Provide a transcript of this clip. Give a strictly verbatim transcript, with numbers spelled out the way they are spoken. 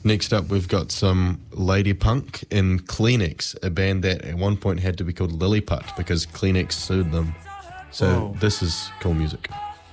Next up, we've got some Lady Punk in Kleenex, a band that at one point had to be called Lilliput because Kleenex sued them. So Whoa. this is cool music.